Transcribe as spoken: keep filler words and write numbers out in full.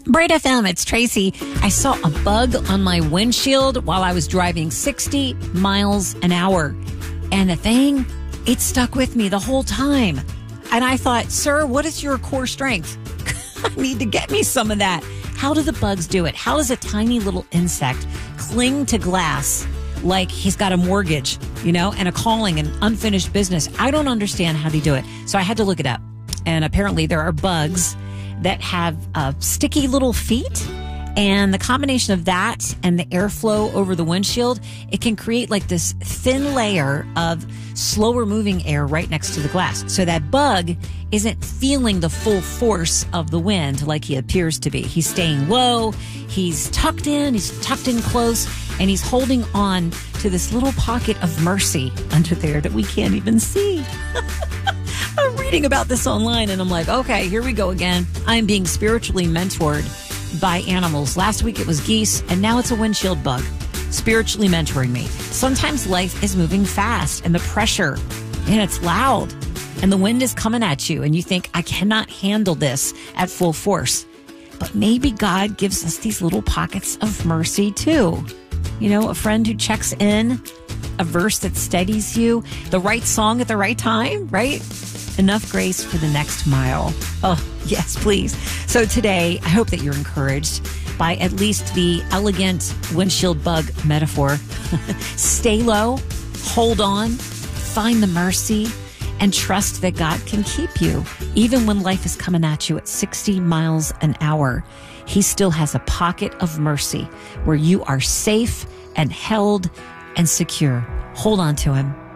Bright F M, it's Tracy. I saw a bug on my windshield while I was driving sixty miles an hour. And the thing, it stuck with me the whole time. And I thought, sir, what is your core strength? I need to get me some of that. How do the bugs do it? How does a tiny little insect cling to glass like he's got a mortgage, you know, and a calling and unfinished business? I don't understand how they do it. So I had to look it up. And apparently there are bugs that have uh, sticky little feet, and the combination of that and the airflow over the windshield, it can create like this thin layer of slower moving air right next to the glass. So that bug isn't feeling the full force of the wind like he appears to be. He's staying low, he's tucked in, he's tucked in close, and he's holding on to this little pocket of mercy under there that we can't even see. I'm reading about this online and I'm like, okay, here we go again. I'm being spiritually mentored by animals. Last week it was geese, and now it's a windshield bug spiritually mentoring me. Sometimes life is moving fast and the pressure, and it's loud, and the wind is coming at you, and you think, I cannot handle this at full force. But maybe God gives us these little pockets of mercy too. You know, a friend who checks in, a verse that steadies you, the right song at the right time, right? Enough grace for the next mile. Oh, yes, please. So today, I hope that you're encouraged by at least the elegant windshield bug metaphor. Stay low, hold on, find the mercy, and trust that God can keep you. Even when life is coming at you at sixty miles an hour, He still has a pocket of mercy where you are safe and held and secure. Hold on to Him.